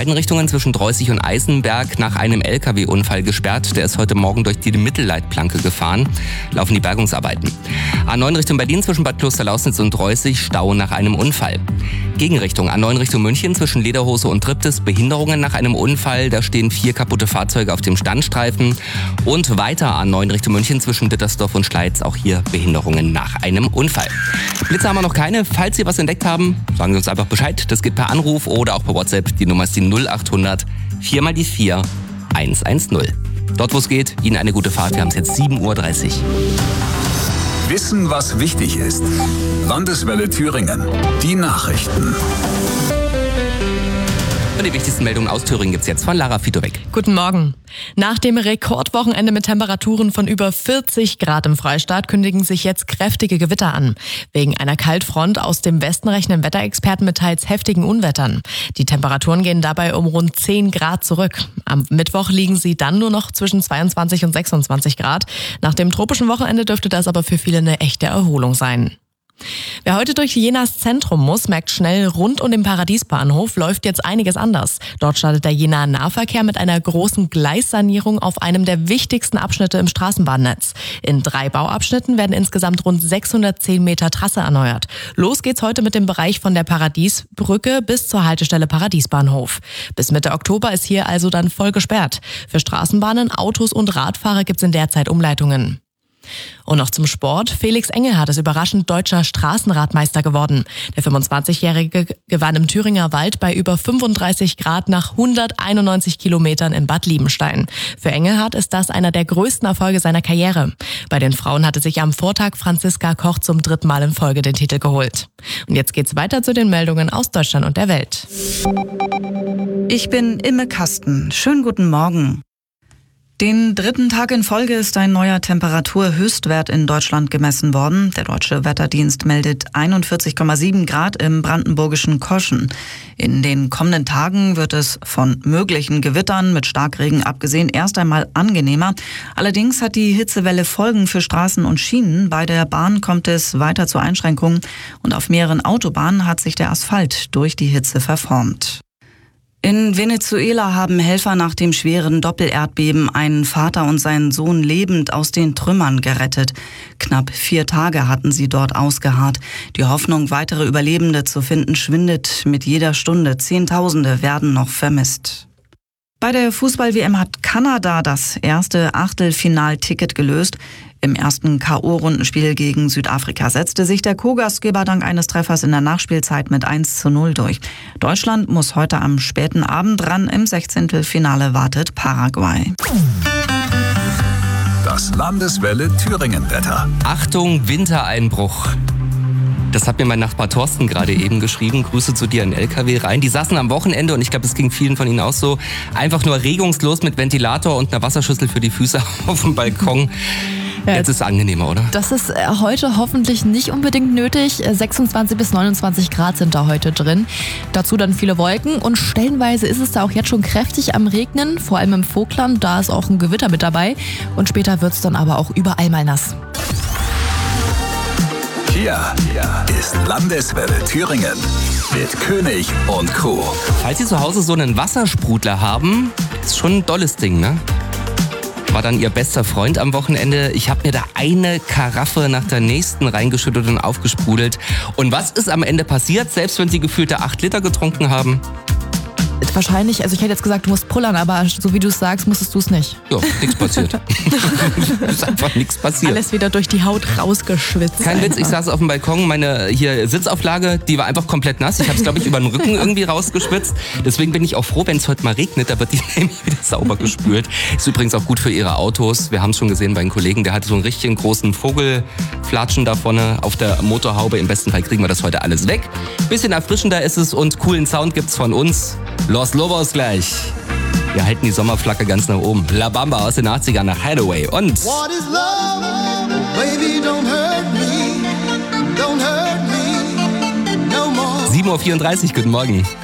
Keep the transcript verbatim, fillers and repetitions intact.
beiden Richtungen zwischen Dreußig und Eisenberg nach einem L K W-Unfall gesperrt. Der ist heute Morgen durch die Mittelleitplanke gefahren. Laufen die Bergungsarbeiten. A neun Richtung Berlin zwischen Bad Klosterlausnitz und Dreußig, Stau nach einem Unfall. Gegenrichtung A neun Richtung München zwischen Lederhose und Triptis, Behinderungen nach einem Unfall. Da stehen vier kaputte Fahrzeuge auf dem Standstreifen. Und weiter A neun Richtung München zwischen Dittersdorf und Schleiz, auch hier Behinderungen nach einem Unfall. Blitze haben wir noch keine. Falls Sie was entdeckt haben, sagen Sie uns einfach Bescheid. Das geht per Anruf oder auch per WhatsApp. Die Nummer ist die null acht hundert vier mal die vier eins eins null. Dort, wo es geht, Ihnen eine gute Fahrt. Wir haben es jetzt sieben Uhr dreißig. Wissen, was wichtig ist. Landeswelle Thüringen. Die Nachrichten. Und die wichtigsten Meldungen aus Thüringen gibt's jetzt von Lara Fitowek. Guten Morgen. Nach dem Rekordwochenende mit Temperaturen von über vierzig Grad im Freistaat kündigen sich jetzt kräftige Gewitter an. Wegen einer Kaltfront aus dem Westen rechnen Wetterexperten mit teils heftigen Unwettern. Die Temperaturen gehen dabei um rund zehn Grad zurück. Am Mittwoch liegen sie dann nur noch zwischen zweiundzwanzig und sechsundzwanzig Grad. Nach dem tropischen Wochenende dürfte das aber für viele eine echte Erholung sein. Wer heute durch Jenas Zentrum muss, merkt schnell, rund um den Paradiesbahnhof läuft jetzt einiges anders. Dort startet der Jenaer Nahverkehr mit einer großen Gleissanierung auf einem der wichtigsten Abschnitte im Straßenbahnnetz. In drei Bauabschnitten werden insgesamt rund sechshundertzehn Meter Trasse erneuert. Los geht's heute mit dem Bereich von der Paradiesbrücke bis zur Haltestelle Paradiesbahnhof. Bis Mitte Oktober ist hier also dann voll gesperrt. Für Straßenbahnen, Autos und Radfahrer gibt's in der Zeit Umleitungen. Und noch zum Sport. Felix Engelhardt ist überraschend deutscher Straßenradmeister geworden. Der fünfundzwanzigjährige gewann im Thüringer Wald bei über fünfunddreißig Grad nach hunderteinundneunzig Kilometern in Bad Liebenstein. Für Engelhardt ist das einer der größten Erfolge seiner Karriere. Bei den Frauen hatte sich am Vortag Franziska Koch zum dritten Mal in Folge den Titel geholt. Und jetzt geht's weiter zu den Meldungen aus Deutschland und der Welt. Ich bin Imme Kasten. Schönen guten Morgen. Den dritten Tag in Folge ist ein neuer Temperaturhöchstwert in Deutschland gemessen worden. Der Deutsche Wetterdienst meldet einundvierzig Komma sieben Grad im brandenburgischen Koschen. In den kommenden Tagen wird es von möglichen Gewittern mit Starkregen abgesehen erst einmal angenehmer. Allerdings hat die Hitzewelle Folgen für Straßen und Schienen. Bei der Bahn kommt es weiter zu Einschränkungen und auf mehreren Autobahnen hat sich der Asphalt durch die Hitze verformt. In Venezuela haben Helfer nach dem schweren Doppelerdbeben einen Vater und seinen Sohn lebend aus den Trümmern gerettet. Knapp vier Tage hatten sie dort ausgeharrt. Die Hoffnung, weitere Überlebende zu finden, schwindet mit jeder Stunde. Zehntausende werden noch vermisst. Bei der Fußball-W M hat Kanada das erste Achtelfinalticket gelöst. Im ersten K O-Rundenspiel gegen Südafrika setzte sich der Co-Gastgeber dank eines Treffers in der Nachspielzeit mit eins zu null durch. Deutschland muss heute am späten Abend ran. Im Sechzehntelfinale wartet Paraguay. Das Landeswelle Thüringen-Wetter. Achtung, Wintereinbruch. Das hat mir mein Nachbar Thorsten gerade eben geschrieben. Grüße zu dir in L K W rein. Die saßen am Wochenende und ich glaube, es ging vielen von Ihnen auch so. Einfach nur regungslos mit Ventilator und einer Wasserschüssel für die Füße auf dem Balkon. Ja, jetzt ist es angenehmer, oder? Das ist heute hoffentlich nicht unbedingt nötig. sechsundzwanzig bis neunundzwanzig Grad sind da heute drin. Dazu dann viele Wolken und stellenweise ist es da auch jetzt schon kräftig am Regnen. Vor allem im Vogtland, da ist auch ein Gewitter mit dabei. Und später wird es dann aber auch überall mal nass. Hier ist Landeswelle Thüringen mit König und Crew. Falls Sie zu Hause so einen Wassersprudler haben, ist schon ein dolles Ding, ne? War dann Ihr bester Freund am Wochenende. Ich habe mir da eine Karaffe nach der nächsten reingeschüttet und aufgesprudelt. Und was ist am Ende passiert, selbst wenn Sie gefühlte acht Liter getrunken haben? Wahrscheinlich, also ich hätte jetzt gesagt, du musst pullern, aber so wie du es sagst, musstest du es nicht. Ja, nichts passiert. Ist einfach nichts passiert. Alles wieder durch die Haut rausgeschwitzt. Kein Witz, ich saß auf dem Balkon, meine hier Sitzauflage, die war einfach komplett nass. Ich habe es, glaube ich, über den Rücken irgendwie rausgeschwitzt. Deswegen bin ich auch froh, wenn es heute mal regnet, da wird die nämlich wieder sauber gespült. Ist übrigens auch gut für Ihre Autos. Wir haben es schon gesehen bei einem Kollegen, der hatte so einen richtigen großen Vogelflatschen da vorne auf der Motorhaube. Im besten Fall kriegen wir das heute alles weg. Bisschen erfrischender ist es und coolen Sound gibt's von uns. Los Lobos gleich. Wir halten die Sommerflagge ganz nach oben. La Bamba aus den achtzigern nach Hideaway und What is love? Baby, don't hurt me. Don't hurt me no more. sieben Uhr vierunddreißig, guten Morgen.